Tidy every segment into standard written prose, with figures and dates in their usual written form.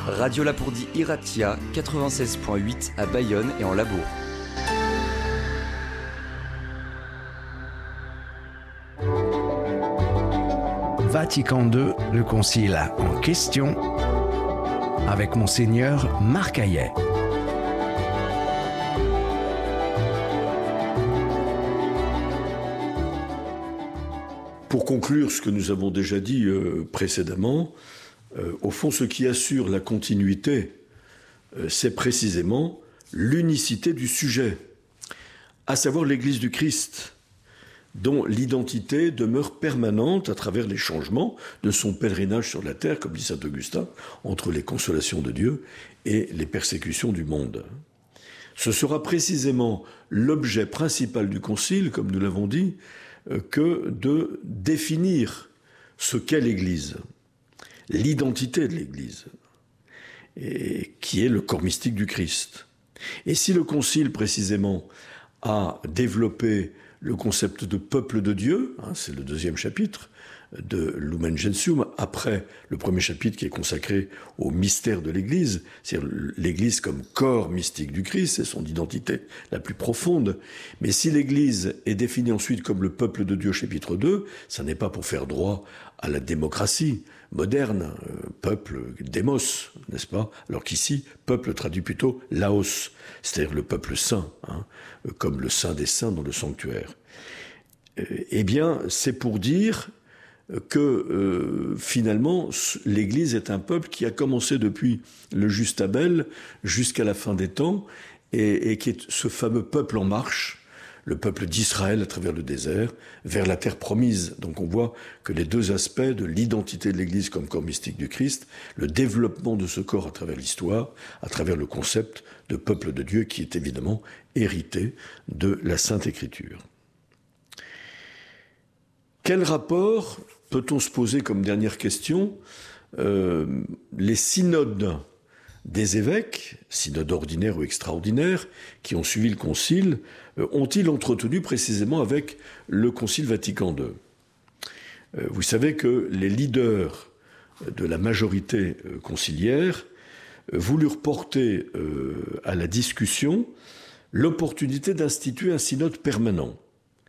Radio Lapourdie Iratia, 96.8 à Bayonne et en Labour. Vatican II, le concile en question, avec Monseigneur Marc Hayet. Pour conclure ce que nous avons déjà dit précédemment, au fond, ce qui assure la continuité, c'est précisément l'unicité du sujet, à savoir l'Église du Christ, dont l'identité demeure permanente à travers les changements de son pèlerinage sur la terre, comme dit saint Augustin, entre les consolations de Dieu et les persécutions du monde. Ce sera précisément l'objet principal du Concile, comme nous l'avons dit, que de définir ce qu'est l'Église, l'identité de l'Église, et qui est le corps mystique du Christ. Et si le Concile, précisément, a développé le concept de peuple de Dieu, c'est le deuxième chapitre de Lumen Gentium, après le premier chapitre qui est consacré au mystère de l'Église, c'est-à-dire l'Église comme corps mystique du Christ, c'est son identité la plus profonde. Mais si l'Église est définie ensuite comme le peuple de Dieu, chapitre 2, ça n'est pas pour faire droit à la démocratie moderne, peuple, démos, n'est-ce pas? Alors qu'ici, peuple traduit plutôt laos, c'est-à-dire le peuple saint, comme le saint des saints dans le sanctuaire. Eh bien, c'est pour dire que finalement, l'Église est un peuple qui a commencé depuis le juste Abel jusqu'à la fin des temps, et qui est ce fameux peuple en marche, le peuple d'Israël à travers le désert, vers la terre promise. Donc on voit que les deux aspects de l'identité de l'Église comme corps mystique du Christ, le développement de ce corps à travers l'histoire, à travers le concept de peuple de Dieu qui est évidemment hérité de la Sainte Écriture. Quel rapport peut-on se poser comme dernière question les synodes des évêques, synodes ordinaires ou extraordinaires, qui ont suivi le Concile, ont-ils entretenu précisément avec le Concile Vatican II? Vous savez que les leaders de la majorité conciliaire voulurent porter à la discussion l'opportunité d'instituer un synode permanent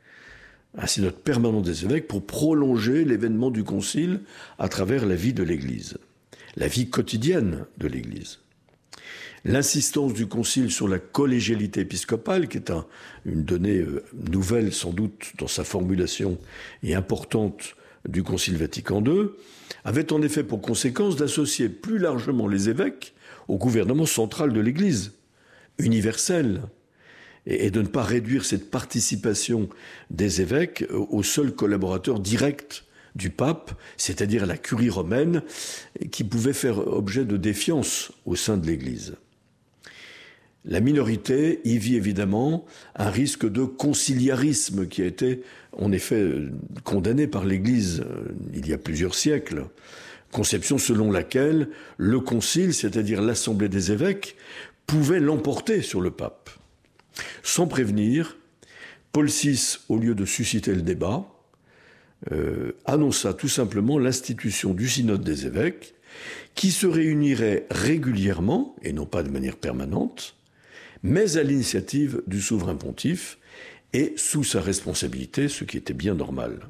des évêques pour prolonger l'événement du Concile à travers la vie de l'Église, la vie quotidienne de l'Église. L'insistance du Concile sur la collégialité épiscopale, qui est une donnée nouvelle sans doute dans sa formulation et importante du Concile Vatican II, avait en effet pour conséquence d'associer plus largement les évêques au gouvernement central de l'Église, universel, et de ne pas réduire cette participation des évêques aux seuls collaborateurs directs du pape, c'est-à-dire à la curie romaine, qui pouvait faire objet de défiance au sein de l'Église. La minorité y vit évidemment un risque de conciliarisme qui a été en effet condamné par l'Église il y a plusieurs siècles, conception selon laquelle le concile, c'est-à-dire l'assemblée des évêques, pouvait l'emporter sur le pape. Sans prévenir, Paul VI, au lieu de susciter le débat, annonça tout simplement l'institution du synode des évêques qui se réunirait régulièrement, et non pas de manière permanente, mais à l'initiative du souverain pontife et sous sa responsabilité, ce qui était bien normal.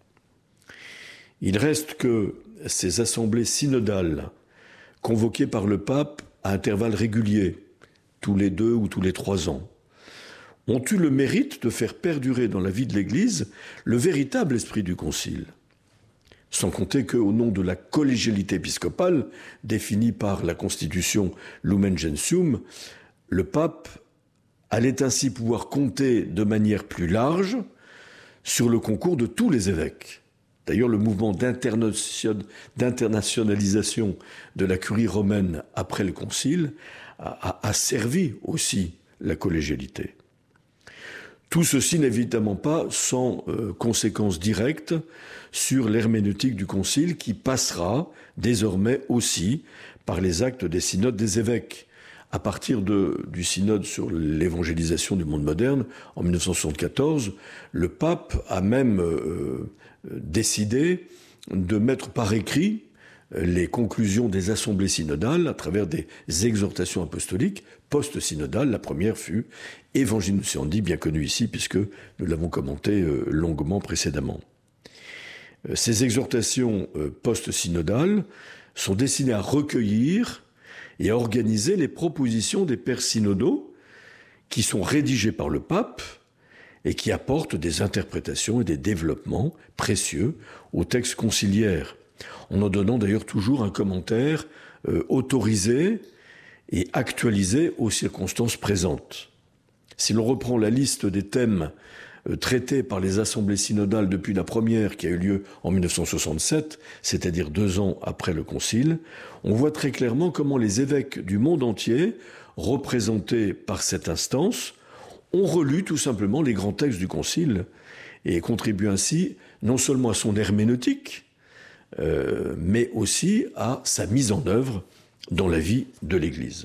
Il reste que ces assemblées synodales, convoquées par le pape à intervalles réguliers, tous les 2 ou tous les 3 ans, ont eu le mérite de faire perdurer dans la vie de l'Église le véritable esprit du Concile. Sans compter qu'au nom de la collégialité épiscopale, définie par la Constitution Lumen Gentium, le pape allait ainsi pouvoir compter de manière plus large sur le concours de tous les évêques. D'ailleurs, le mouvement d'internationalisation de la curie romaine après le Concile a servi aussi la collégialité. Tout ceci n'est évidemment pas sans conséquences directes sur l'herméneutique du Concile qui passera désormais aussi par les actes des synodes des évêques. À partir du synode sur l'évangélisation du monde moderne, en 1974, le pape a même décidé de mettre par écrit les conclusions des assemblées synodales à travers des exhortations apostoliques post-synodales. La première fut Évangile Nunciandi, bien connu ici puisque nous l'avons commenté longuement précédemment. Ces exhortations post-synodales sont destinées à recueillir et à organiser les propositions des pères synodaux qui sont rédigées par le pape et qui apportent des interprétations et des développements précieux aux textes conciliaires, en donnant d'ailleurs toujours un commentaire autorisé et actualisé aux circonstances présentes. Si l'on reprend la liste des thèmes traités par les assemblées synodales depuis la première qui a eu lieu en 1967, c'est-à-dire 2 ans après le concile, on voit très clairement comment les évêques du monde entier, représentés par cette instance, ont relu tout simplement les grands textes du concile et contribuent ainsi non seulement à son herméneutique, mais aussi à sa mise en œuvre dans la vie de l'Église.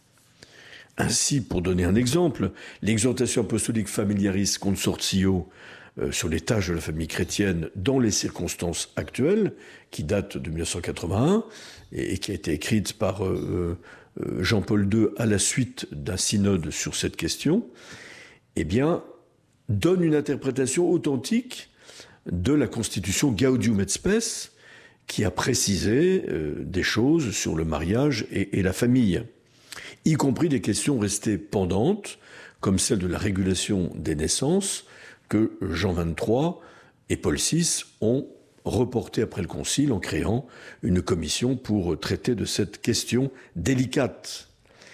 Ainsi, pour donner un exemple, l'exhortation apostolique Familiaris Consortio sur les tâches de la famille chrétienne dans les circonstances actuelles, qui date de 1981 et qui a été écrite par Jean-Paul II à la suite d'un synode sur cette question, eh bien, donne une interprétation authentique de la constitution Gaudium et Spes, qui a précisé des choses sur le mariage et la famille, y compris des questions restées pendantes, comme celle de la régulation des naissances, que Jean XXIII et Paul VI ont reporté après le Concile en créant une commission pour traiter de cette question délicate.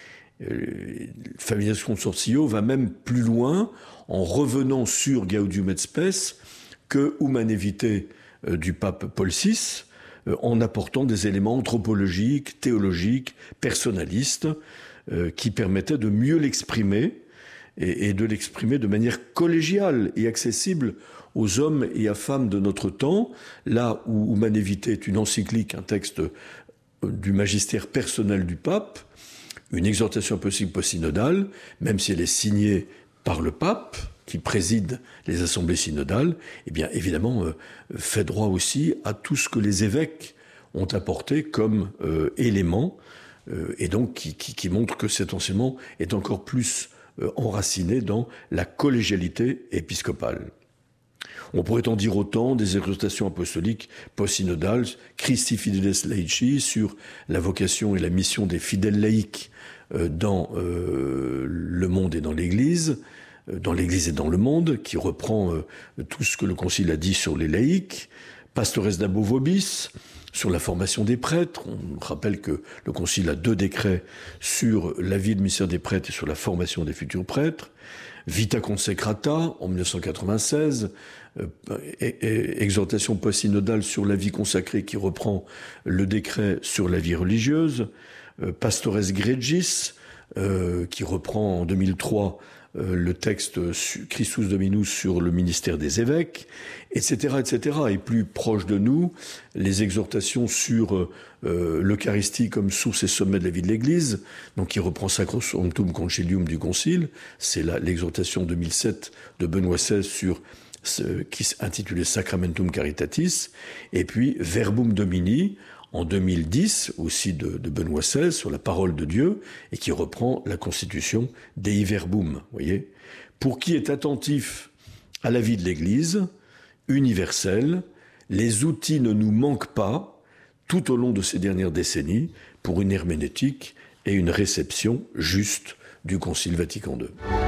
Familiaris Consortio va même plus loin en revenant sur Gaudium et Spes que Humanae Vitae du pape Paul VI, en apportant des éléments anthropologiques, théologiques, personnalistes, qui permettaient de mieux l'exprimer et de l'exprimer de manière collégiale et accessible aux hommes et à femmes de notre temps, là où Humanae Vitae est une encyclique, un texte du magistère personnel du pape, une exhortation apostolique post-synodale, même si elle est signée par le pape, qui préside les assemblées synodales, eh bien évidemment fait droit aussi à tout ce que les évêques ont apporté comme éléments, et donc qui montre que cet enseignement est encore plus enraciné dans la collégialité épiscopale. On pourrait en dire autant des exhortations apostoliques post-synodales, Christi Fideles Laici, sur la vocation et la mission des fidèles laïcs dans le monde et dans l'Église et dans le monde, qui reprend tout ce que le Concile a dit sur les laïcs, Pastores Dabo Vobis, sur la formation des prêtres. On rappelle que le Concile a 2 décrets sur la vie de ministère des prêtres et sur la formation des futurs prêtres. Vita Consecrata, en 1996, exhortation post-synodale sur la vie consacrée qui reprend le décret sur la vie religieuse. Pastores Gregis, qui reprend en 2003 le texte Christus Dominus sur le ministère des évêques, etc., etc. Et plus proche de nous, les exhortations sur l'Eucharistie comme source et sommet de la vie de l'Église, donc qui reprend Sacrosanctum Concilium du Concile, c'est l'exhortation 2007 de Benoît XVI sur qui s'intitulait Sacramentum Caritatis, et puis Verbum Domini, en 2010, aussi de Benoît XVI, sur la parole de Dieu, et qui reprend la constitution Dei Verbum, voyez. Pour qui est attentif à la vie de l'Église, universelle, les outils ne nous manquent pas, tout au long de ces dernières décennies, pour une herméneutique et une réception juste du Concile Vatican II.